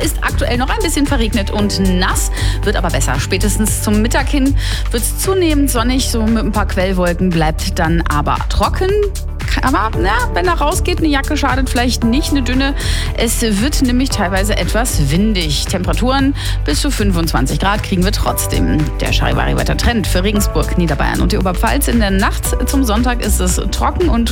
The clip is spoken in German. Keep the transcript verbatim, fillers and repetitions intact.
ist aktuell noch ein bisschen verregnet und nass, wird aber besser. Spätestens zum Mittag hin wird es zunehmend sonnig, so mit ein paar Quellwolken, bleibt dann aber trocken. Aber na, wenn er rausgeht, eine Jacke schadet vielleicht nicht, eine dünne. Es wird nämlich teilweise etwas windig. Temperaturen bis zu fünfundzwanzig Grad kriegen wir trotzdem. Der Charivari-Wettertrend für Regensburg, Niederbayern und die Oberpfalz. In der Nacht zum Sonntag ist es trocken und